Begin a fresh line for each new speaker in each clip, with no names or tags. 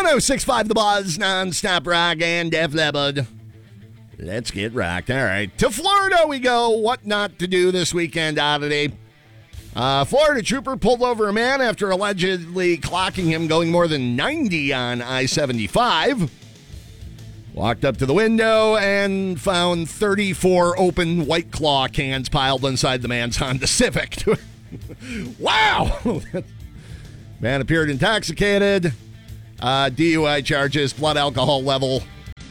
106.5 The Buzz, non-stop rock and Def Leppard. Let's get rocked. All right, to Florida we go. What not to do this weekend oddity. Florida trooper pulled over a man after allegedly clocking him going more than 90 on I-75. Walked up to the window and found 34 open White Claw cans piled inside the man's Honda Civic. Wow! Man appeared intoxicated. DUI charges, blood alcohol level,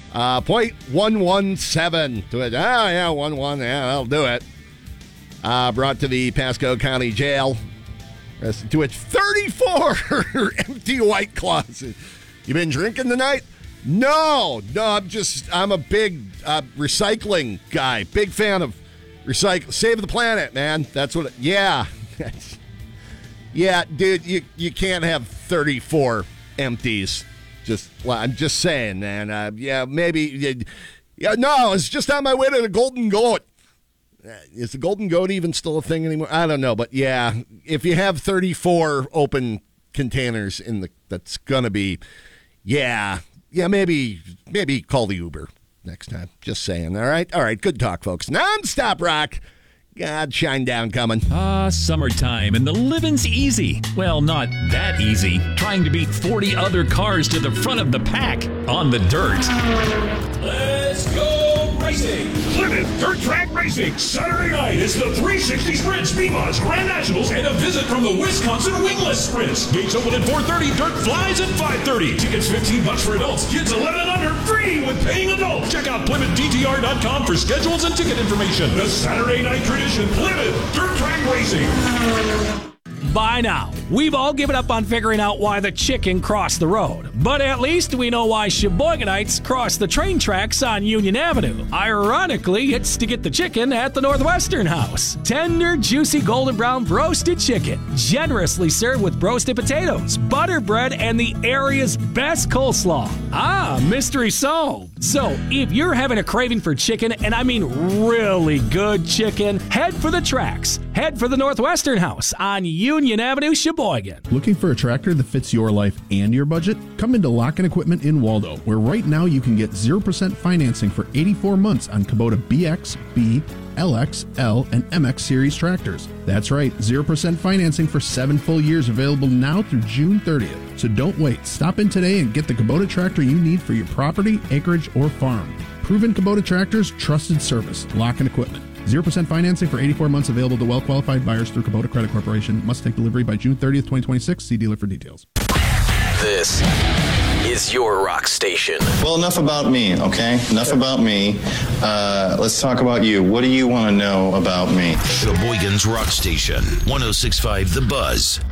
0.117 to it. Oh, yeah, 1-1. Yeah, that'll do it. Brought to the Pasco County Jail. Arrested to which 34 empty White Claws. You been drinking tonight? No, I'm a big recycling guy. Big fan of recycle. Save the planet, man. That's what, yeah. Yeah, dude, you can't have 34 empties. I'm just saying, man. Yeah, maybe. Yeah, no, it's just on my way to the Golden Goat. Is the Golden Goat even still a thing anymore? I don't know, but yeah, if you have 34 open containers that's gonna be, yeah, maybe call the Uber next time. Just saying. All right, good talk, folks. Non-stop rock. God, shine down coming.
Summertime and the living's easy. Well, not that easy. Trying to beat 40 other cars to the front of the pack on the dirt.
Let's go racing! Plymouth Dirt Track Racing. Saturday night is the 360 Sprint, SPEEDMOD's Grand Nationals, and a visit from the Wisconsin Wingless Sprints. Gates open at 4:30. Dirt flies at 5:30. Tickets $15 for adults. Kids 11 and under, free with paying adults. Check out PlymouthDTR.com for schedules and ticket information. The Saturday night tradition, Plymouth Dirt Track Racing.
By now, we've all given up on figuring out why the chicken crossed the road. But at least we know why Sheboygonites cross the train tracks on Union Avenue. Ironically, it's to get the chicken at the Northwestern House. Tender, juicy, golden brown roasted chicken. Generously served with roasted potatoes, butter bread, and the area's best coleslaw. Mystery solved. So, if you're having a craving for chicken, and I mean really good chicken, head for the tracks. Head for the Northwestern House on Union Avenue, Sheboygan.
Looking for a tractor that fits your life and your budget? Come into Lock-In Equipment in Waldo, where right now you can get 0% financing for 84 months on Kubota BX, B, LX, L, and MX series tractors. That's right, 0% financing for 7 full years available now through June 30th. So don't wait. Stop in today and get the Kubota tractor you need for your property, acreage, or farm. Proven Kubota tractors, trusted service. Lock-In Equipment. 0% financing for 84 months available to well-qualified buyers through Kubota Credit Corporation. Must take delivery by June 30th, 2026. See dealer for details.
This is your rock station.
Well, enough about me, okay? Enough about me. Let's talk about you. What do you want to know about me?
Sheboygan's Rock Station, 106.5 The Buzz.